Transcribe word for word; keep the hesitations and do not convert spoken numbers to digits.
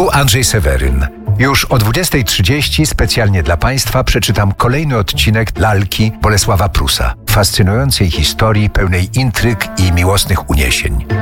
Tu Andrzej Seweryn. Już o dwudziestej trzydzieści specjalnie dla Państwa przeczytam kolejny odcinek Lalki Bolesława Prusa. Fascynującej historii pełnej intryg i miłosnych uniesień.